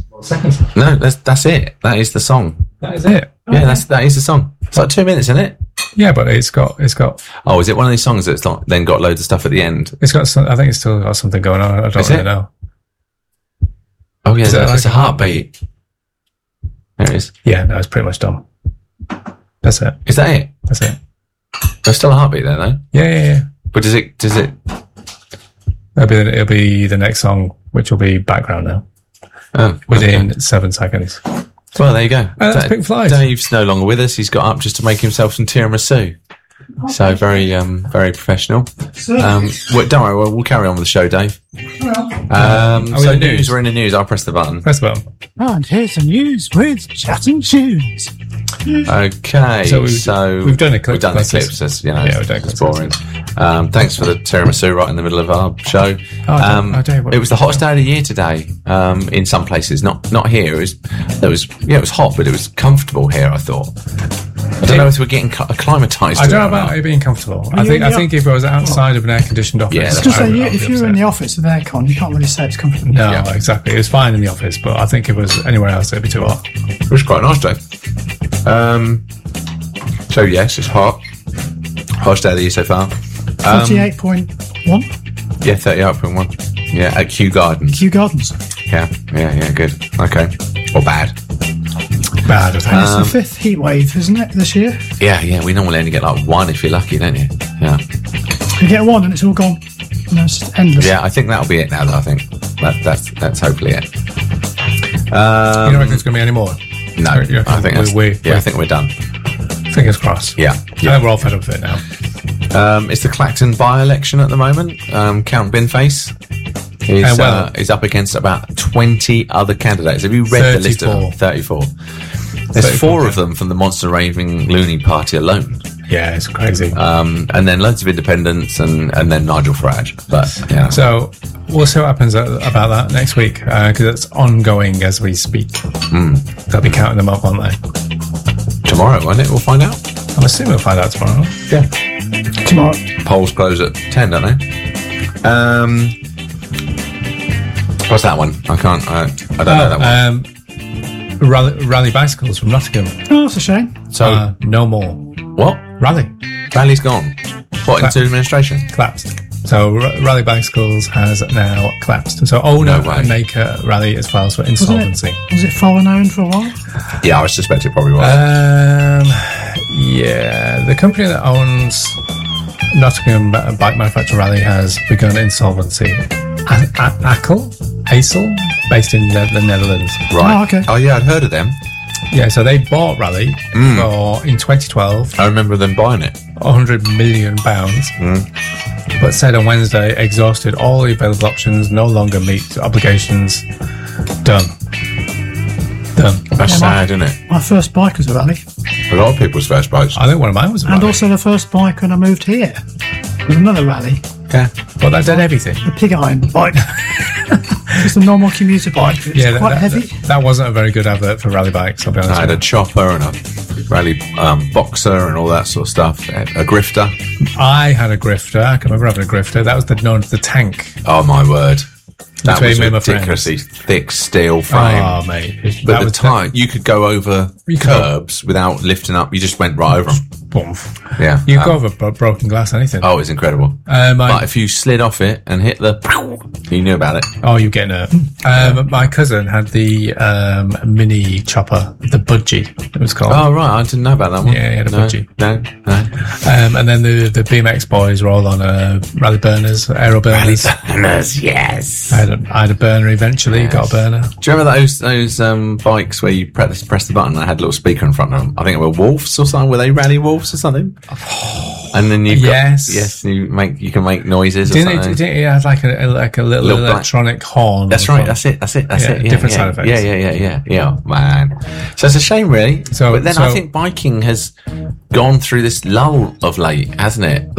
Seconds. No, that's it. That is the song. That is it. Yeah, that is the song. It's like 2 minutes, isn't it? Yeah, but it's got. Oh, is it one of these songs that's not, then got loads of stuff at the end? It's got. I think it's still got something going on. I don't really know. Oh yeah, Is it's a heartbeat. There it is. Yeah, no, it's pretty much done. That's it. Is that it? That's it. There's still a heartbeat there, though. Yeah. But does it? It'll be the next song, which will be background now. Oh, within 7 seconds. Well, there you go. That's Pink Floyd. Dave's no longer with us. He's got up just to make himself some tiramisu. So very professional. Well, don't worry, we'll carry on with the show, Dave. So news, we're in the news. I'll press the button. Press the button. And here's the news with Chat and Tunes. Okay, so we've done a clip. We've done the clips. As, you know, yeah, we've done it's boring. Thanks for the tiramisu right in the middle of our show. It was the hottest day of the year today. In some places, not here. It was hot, but it was comfortable here. I thought. I don't know if we're getting acclimatised. I don't know about it being comfortable. I think if I was outside of an air-conditioned office, yeah, just say if you're in the office with aircon, you can't really say it's comfortable. No, exactly. It was fine in the office, but I think if it was anywhere else, it'd be too hot. It was quite a nice day. So yes, it's hot. Hottest day of the year so far. 38.1. Yeah, 38.1. Yeah, at Kew Gardens. Kew Gardens. Yeah, good. Okay. Or bad. Bad, I think. It's the fifth heat wave, isn't it, this year? Yeah. We normally only get like one if you're lucky, don't you? Yeah. You get one and it's all gone. No, it's just endless. Yeah, I think that'll be it now, though, I think. That's hopefully it. You don't reckon there's going to be any more? No, I think I think we're done. Fingers crossed. Yeah. I think we're all fed up with it now. It's the Clacton by-election at the moment. Count Binface is up against about 20 other candidates. Have you read the list of them? 34. There's 34, 4 of them from the Monster Raving Loony Party alone. Yeah, it's crazy. And then loads of independents and then Nigel Farage. But yeah. So we'll see what happens about that next week because it's ongoing as we speak. They'll be counting them up, aren't they? Tomorrow, won't it? We'll find out. I'm assuming we'll find out tomorrow. Yeah. Tomorrow. Polls close at 10, don't they? What's that one? I don't know that one. Rally bicycles from Nottingham. Oh, that's a shame. So no more. What? Rally's gone. What, into administration? Collapsed. So Rally Bicycles has now collapsed. So owner and maker Rally has filed for insolvency. Was it foreign owned for a while? Yeah, I suspect it probably was. Yeah, the company that owns Nottingham bike manufacturer Rally has begun insolvency. ACEL, based in the Netherlands. Right. Oh, okay. Oh, yeah, I'd heard of them. Yeah, so they bought Rally in 2012. I remember them buying it. £100 million. But said on Wednesday, exhausted all the available options, no longer meet obligations. Done. That's sad, isn't it? My first bike was a Rally. A lot of people's first bikes. I think one of mine was a Rally. And also the first bike when I moved here was another Rally. Yeah. Well, that did everything. The pig iron bike. Just a normal commuter bike. It's quite heavy. That wasn't a very good advert for rally bikes, I'll be honest. I had a chopper and a rally boxer and all that sort of stuff. A grifter. I had a grifter. I can remember having a grifter. That was the tank. Oh, my word. That was a ridiculously thick steel frame. Oh, mate. But the time, you could go over curbs without lifting up. You just went right over them. Boom. Yeah. You go over broken glass, anything. Oh, it's incredible. But if you slid off it and hit you knew about it. Oh, you're getting hurt. My cousin had the mini chopper, the Budgie, it was called. Oh, right. I didn't know about that one. Yeah, he had a Budgie. No. And then the BMX boys were all on rally burners, aero burners. Rally burners, yes. I had a burner eventually, got a burner. Do you remember those bikes where you press the button and I had a little speaker in front of them? I think they were Wolves or something. Were they Rally Wolves or something? And then you can make noises. Didn't it have like a little electronic horn? That's right. That's it. Different sound effects. Yeah, man. So it's a shame, really. But then I think biking has gone through this lull of late, hasn't it?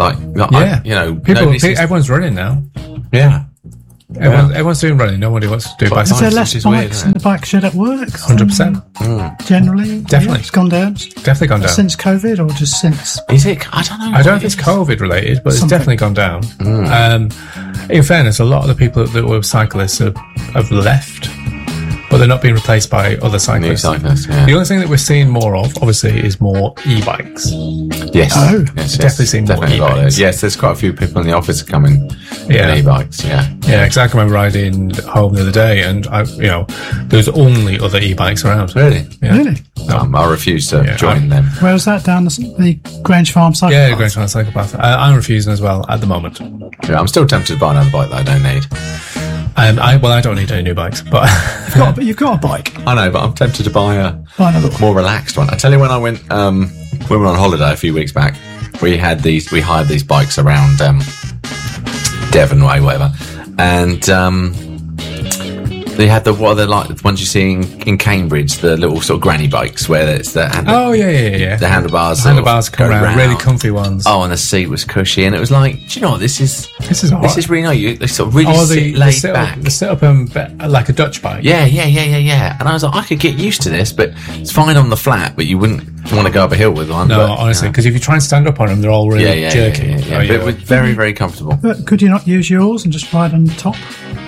Everyone's running now. Yeah. Everyone's doing running. Nobody wants to do bicycles. Is there less bikes in the bike shed at work? 100%. Generally? Definitely. Yeah, it's gone down. Definitely gone down. Since COVID or just since? Is it? I don't know. I don't know if it's COVID related, but it's definitely gone down. In fairness, a lot of the people that were cyclists have left. But they're not being replaced by other cyclists. New cyclists, yeah. The only thing that we're seeing more of, obviously, is more e-bikes. Yes. Oh. Yes, definitely seeing more e-bikes. Yes, there's quite a few people in the office coming in e-bikes, yeah. Yeah, because I can remember riding home the other day and, there's only other e-bikes around. Really? Yeah. Really? I refuse to join them. Where was that? Down the Grange Farm cycle Yeah, path? Grange Farm cycle path. I'm refusing as well at the moment. Yeah, I'm still tempted to buy another bike that I don't need. I don't need any new bikes, but You've got a bike. I know, but I'm tempted to buy a Buy another one. more relaxed one. I tell you, when I went, when we were on holiday a few weeks back, we hired these bikes around Devon Way, whatever, and they had the ones you see in Cambridge, the little sort of granny bikes where it's the the handlebars come around, really comfy ones. Oh, and the seat was cushy, and it was like, do you know what, this is really nice. They sort of really laid back. The sit up like a Dutch bike. Yeah. And I was like, I could get used to this, but it's fine on the flat, but you wouldn't want to go up a hill with one. No, honestly, because if you try and stand up on them, they're all really jerky. Yeah. But it was very, very comfortable. But could you not use yours and just ride on the top?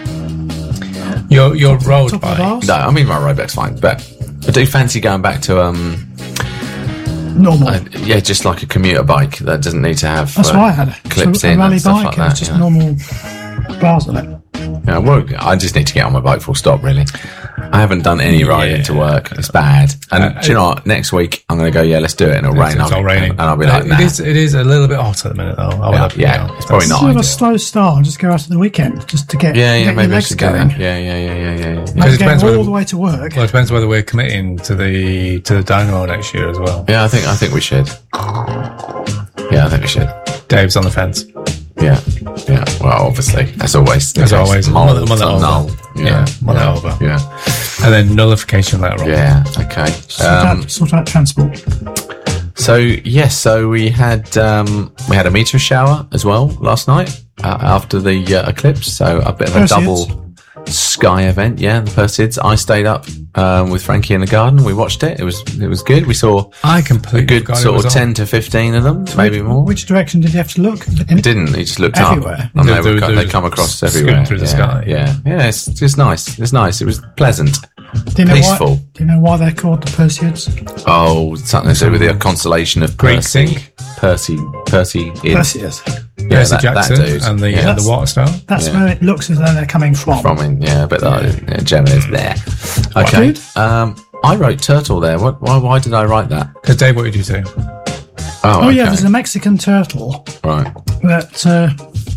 Your road Top of bike. the bars? No, I mean, my road bike's fine, but I do fancy going back to Normal. just like a commuter bike that doesn't need to have That's why I had clips a in rally and stuff bike. like It's that. just normal bars on it. Yeah, well, I just need to get on my bike full stop, really. I haven't done any riding to work. It's bad. And do you know what? Next week, I'm going to go, let's do it. And it'll rain. It's all raining. And I'll be like, nah. It is a little bit hot at the minute, though. It's probably not Sort of a ideal. slow start and just go out to the weekend just to get, get your maybe I legs should do going. that. Yeah. Because it Going depends all whether- the way to work. Well, it depends whether we're committing to the Dynamo next year as well. Yeah, I think we should. Yeah, I think we should. Dave's on the fence. Yeah. Well, obviously, as always. As always, Mull mull it over. null. Mull it over. Yeah. And then nullification later on. Yeah. Okay. Sort out transport. So we had a meteor shower as well last night after the eclipse. So a bit of a Perseids. double sky event. Yeah, the Perseids. I stayed up with Frankie in the garden. We watched it. It was good. We saw I completely a good forgot it sort was of on. 10 to 15 of them, maybe more. Which direction did you have to look? He didn't. He just looked Everywhere. up, and They they come across scooting everywhere through the sky. Yeah. It's just nice. It's nice. It was pleasant, Do you know peaceful. Do you know why they're called the Perseids? Oh, something to do with the constellation of Greek Percy. sync. Percy. Perseus. Yeah, Percy that Jackson dude. and the That's- water star. That's where it looks as though they're coming from. But generally it's there. Okay. Good. I wrote turtle there. Why did I write that? Because Dave, what did you say? Oh, yeah, okay. there's a Mexican turtle Right. that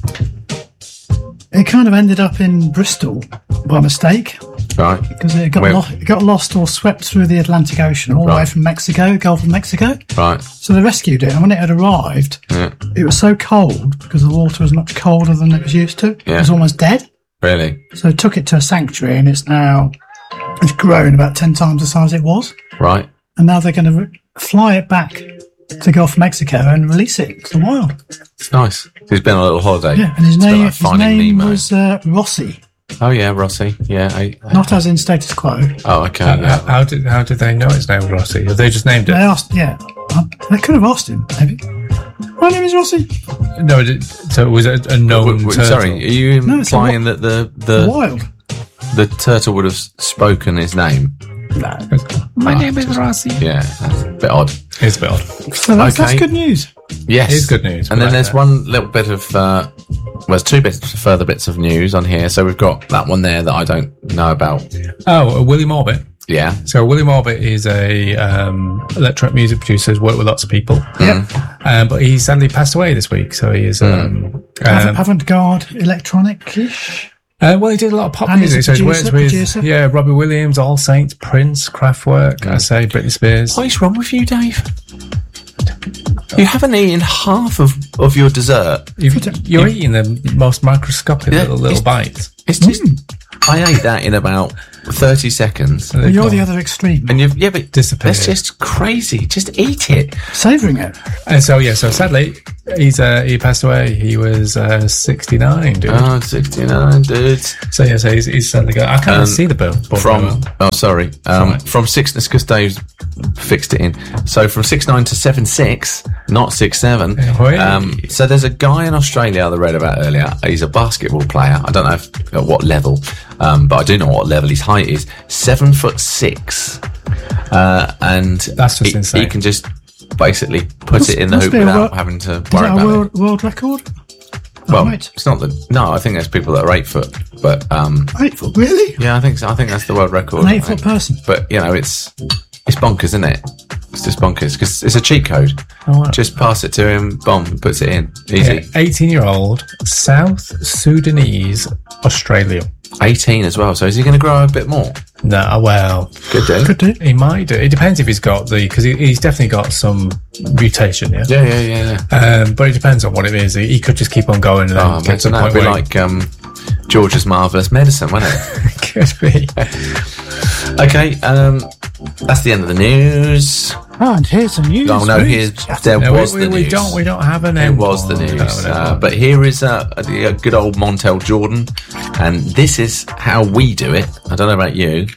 it kind of ended up in Bristol by mistake Right. because it got, Where- it got lost or swept through the Atlantic Ocean all the way Right. from Mexico, Gulf of Mexico. Right. So they rescued it, and when it had arrived, Yeah. it was so cold because the water was much colder than it was used to. Yeah. It was almost dead. Really? So they took it to a sanctuary, and it's grown about 10 times the size it was. Right. And now they're going to fly it back to Gulf of Mexico and release it to the wild. It's nice. He's been on a little holiday. Yeah, and his It's been name, like Finding Nemo. was Rossi, Oh yeah, Rossi. Yeah. not as in status quo. Oh, okay. Yeah. How did they know his name was Rossi? Have they just named They it? asked, they could have asked him, maybe. My name is Rossi. No, so it was a known turtle. Sorry, are you No, it's a implying that the Wild. turtle would have spoken his name? My name is Rossi. Yeah, that's a bit odd. It's a bit odd. So that's Okay. good news. Yes, It is good news. And We then like there's that. one little bit of there's two further bits of news on here. So we've got that one there that I don't know about. Oh, William Orbit. Yeah, So William Orbit is a electronic music producer. Has worked with lots of people. But he sadly passed away this week. So he is. Avant-garde electronic-ish. Well, he did a lot of pop And he's music. a So he's worked producer. with Robbie Williams, All Saints, Prince, Kraftwerk. I say Britney Spears. what is wrong with you, Dave? You haven't eaten half of your dessert. You're eating the most microscopic Yeah, little bites. It's just I ate that in about 30 seconds. They You're call the it. other extreme. And but Disappeared. that's just crazy. Just eat it. Savouring it. And so sadly, he passed away. He was 69, dude. Oh, 69, dude. So he's sadly gone. I can't see the bill. From 6, because Dave's fixed it in. So from 6'9" to 7'6", not 6'7". So there's a guy in Australia that I read about earlier. He's a basketball player. I don't know at what level, but I do know what level his height is. 7'6", and that's just insane. He can just basically put it in the hoop without having to worry about it. World record? Well, it's not the. No, I think there's people that are 8 foot, but 8 foot, really? Yeah, I think so. I think that's the world record. An 8 foot person. But it's bonkers, isn't it? It's just bonkers because it's a cheat code. Oh, wow. Just pass it to him, boom, puts it in. Easy. 18-year-old South Sudanese Australian. 18 as well. So is he going to grow a bit more? No, well, could do. He might do. It depends if he's got because he's definitely got some mutation. Yeah. But it depends on what it is. He could just keep on going and then get to the point where like George's Marvellous Medicine, wouldn't it? Could be. Okay, that's the end of the news. Oh, and here's some news. Oh no, the news. We don't have an. It was the news. But here is the good old Montel Jordan, and this is how we do it. I don't know about you.